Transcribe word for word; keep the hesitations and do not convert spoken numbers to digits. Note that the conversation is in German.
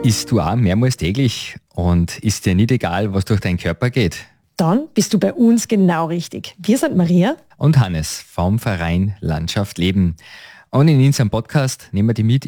Isst du auch mehrmals täglich und ist dir nicht egal, was durch deinen Körper geht? Dann bist du bei uns genau richtig. Wir sind Maria Und Hannes vom Verein Landschaft Leben. Und in unserem Podcast nehmen wir die mit